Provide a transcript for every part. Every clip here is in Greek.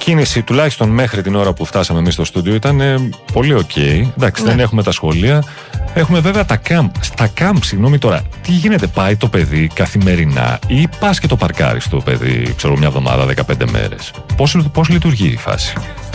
κίνηση, τουλάχιστον μέχρι την ώρα που φτάσαμε εμείς στο στούντιο, ήταν πολύ ok. Εντάξει, δεν έχουμε τα σχολεία. Έχουμε βέβαια τα camp. Στα camp, συγγνώμη τώρα, τι γίνεται, πάει το παιδί καθημερινά ή πας και το παρκάρεις το παιδί, ξέρω, μια εβδομάδα, 15 μέρες? Πώς λειτουργεί η φάση?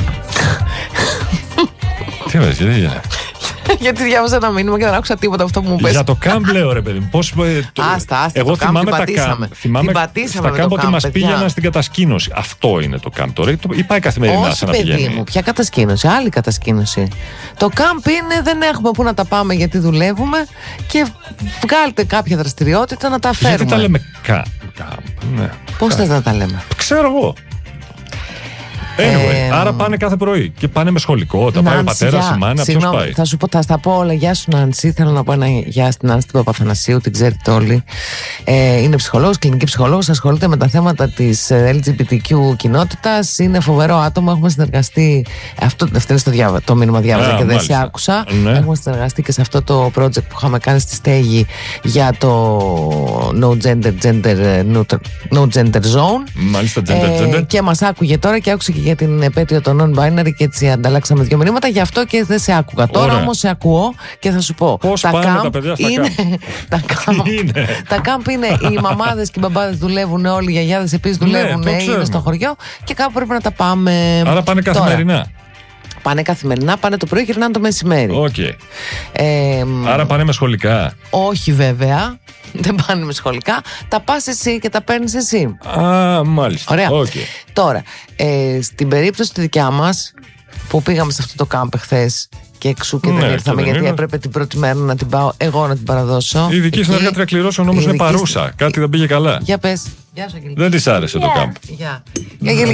Τι είπες, γιατί γίνεται? Γιατί διάβασα ένα μήνυμα και δεν άκουσα τίποτα αυτό που μου πες. Για το camp λέω, ρε παιδί μου. Άστα, εγώ το θυμάμαι camp τα πατήσαμε. camp. Θυμάμαι στα camp ότι μας πήγαιναν στην κατασκήνωση. Αυτό είναι το camp τώρα. Ή πάει καθημερινά σαν να πηγαίνει? Παιδί μου, ποια κατασκήνωση? Άλλη κατασκήνωση. Το camp είναι δεν έχουμε πού να τα πάμε γιατί δουλεύουμε και βγάλετε κάποια δραστηριότητα να τα φέρουμε. Γιατί τα λέμε camp? Ναι. Πώς θες να τα λέμε? Ξέρω εγώ. Anyway, άρα πάνε κάθε πρωί και πάνε με σχολικό. Όταν πάει ο πατέρας, η μάνα, ποιος πάει? Θα σου πω, θα στα πω όλα. Γεια σου, Νάνση. Θέλω να πω ένα γεια στην Νάνση την Παπαθανασίου, την ξέρετε όλοι. Είναι ψυχολόγος, κλινική ψυχολόγος, ασχολείται με τα θέματα της LGBTQ κοινότητας. Είναι φοβερό άτομο. Έχουμε συνεργαστεί. Αυτό είναι το μήνυμα διάβαζα και δεν σε άκουσα. Ναι. Έχουμε συνεργαστεί και σε αυτό το project που είχαμε κάνει στη Στέγη για το No Gender Zone. Μάλιστα, gender. Και μας άκουγε τώρα και άκουσε και για την επέτειο των non-binary και έτσι ανταλλάξαμε 2 μηνύματα. Γι' αυτό και δεν σε άκουγα. Τώρα όμως σε ακούω και θα σου πω. Πώς πάνε τα παιδιά στα camp? Τα camp είναι οι μαμάδες και οι μπαμπάδες δουλεύουν όλοι, οι γιαγιάδες επίσης δουλεύουν, είναι στο χωριό και κάπου πρέπει να τα πάμε. Άρα πάνε καθημερινά. Πάνε καθημερινά, πάνε το πρωί και γυρνάνε το μεσημέρι. Okay. Άρα πάνε με σχολικά? Όχι βέβαια. Δεν πάνε με σχολικά. Τα πας εσύ και τα παίρνεις εσύ. Μάλιστα. Ωραία. Okay. Τώρα, στην περίπτωση τη δικιά μας που πήγαμε σε αυτό το κάμπ χθες και εξού και δεν ήρθαμε γιατί έπρεπε την πρώτη μέρα να την πάω εγώ να την παραδώσω. Η ειδική συνεργάτρια κληρώσεων όμως είναι παρούσα. Κάτι δεν πήγε καλά. Για πες. Γεια σου, Αγγελική. Δεν της άρεσε το κάμπ. Γεια.